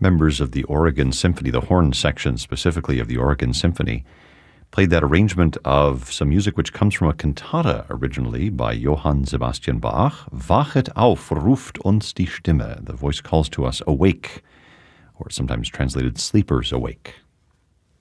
members of the Oregon Symphony, the horn section specifically of the Oregon Symphony, played that arrangement of some music which comes from a cantata originally by Johann Sebastian Bach. Wachet auf, ruft uns die Stimme. The voice calls to us, awake, or sometimes translated, sleepers awake.